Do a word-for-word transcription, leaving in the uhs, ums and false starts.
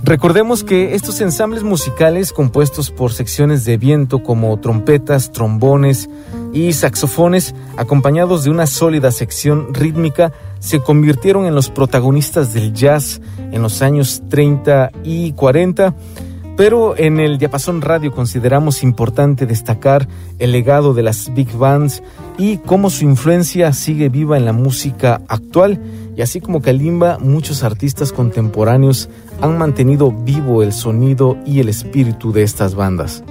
Recordemos que estos ensambles musicales, compuestos por secciones de viento como trompetas, trombones y saxofones, acompañados de una sólida sección rítmica, se convirtieron en los protagonistas del jazz en los años treinta y cuarenta. Pero en el Diapasón Radio consideramos importante destacar el legado de las big bands y cómo su influencia sigue viva en la música actual. Y así como Kalimba, muchos artistas contemporáneos han mantenido vivo el sonido y el espíritu de estas bandas.